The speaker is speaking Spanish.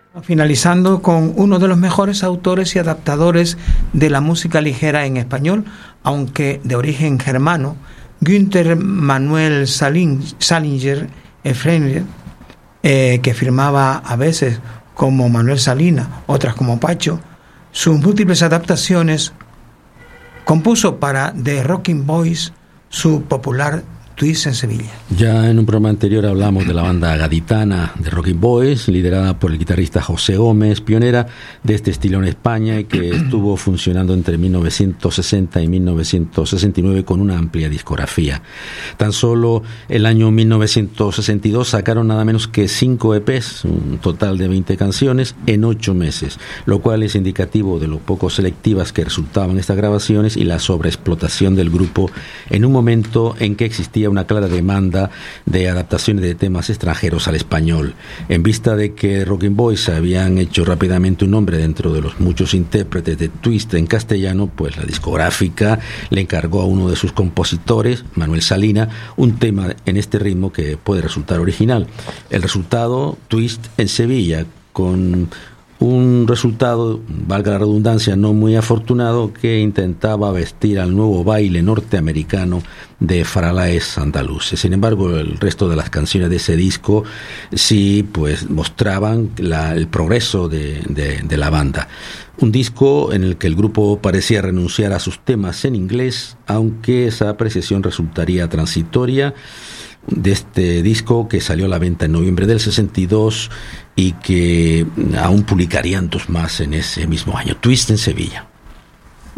finalizando con uno de los mejores autores y adaptadores de la música ligera en español, aunque de origen germano, Günther Manuel Salinger, que firmaba a veces como Manuel Salina, otras como Pacho. Sus múltiples adaptaciones compuso para The Rocking Boys su popular Twist en Sevilla. Ya en un programa anterior hablamos de la banda gaditana de Rocking Boys, liderada por el guitarrista José Gómez, pionera de este estilo en España y que estuvo funcionando entre 1960 y 1969 con una amplia discografía. Tan solo el año 1962 sacaron nada menos que 5 EPs, un total de 20 canciones, en 8 meses, lo cual es indicativo de lo poco selectivas que resultaban estas grabaciones y la sobreexplotación del grupo en un momento en que existía una clara demanda de adaptaciones de temas extranjeros al español. En vista de que Rocking Boys habían hecho rápidamente un nombre dentro de los muchos intérpretes de Twist en castellano, pues la discográfica le encargó a uno de sus compositores, Manuel Salina, un tema en este ritmo que puede resultar original. El resultado, Twist en Sevilla, con un resultado, valga la redundancia, no muy afortunado, que intentaba vestir al nuevo baile norteamericano de faralaes andaluces. Sin embargo, el resto de las canciones de ese disco sí pues mostraban el progreso de la banda. Un disco en el que el grupo parecía renunciar a sus temas en inglés, aunque esa apreciación resultaría transitoria. De este disco, que salió a la venta en noviembre del 62 y que aún publicarían 2 más en ese mismo año, Twist en Sevilla.